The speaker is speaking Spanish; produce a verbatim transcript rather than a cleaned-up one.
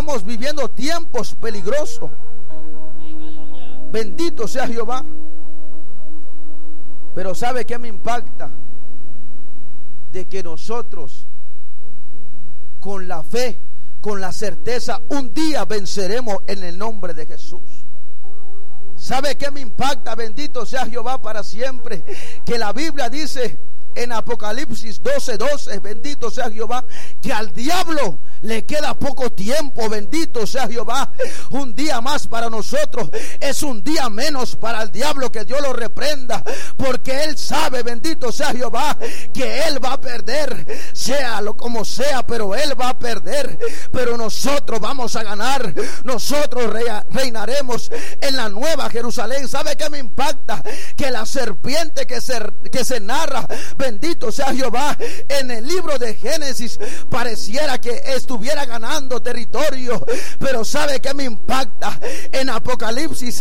estamos viviendo tiempos peligrosos. Bendito sea Jehová. Pero ¿sabe qué me impacta? De que nosotros, con la fe, con la certeza, un día venceremos en el nombre de Jesús. ¿Sabe qué me impacta? Bendito sea Jehová para siempre. Que la Biblia dice en Apocalipsis doce doce, bendito sea Jehová, que al diablo le queda poco tiempo. Bendito sea Jehová. Un día más para nosotros es un día menos para el diablo. Que Dios lo reprenda, porque él sabe, bendito sea Jehová, que él va a perder, sea lo como sea, pero él va a perder. Pero nosotros vamos a ganar. Nosotros reinaremos en la nueva Jerusalén. ¿Sabe qué me impacta? Que la serpiente que se, que se narra, bendito sea Jehová, en el libro de Génesis, pareciera que estuviera ganando territorio. Pero ¿sabe qué me impacta? En Apocalipsis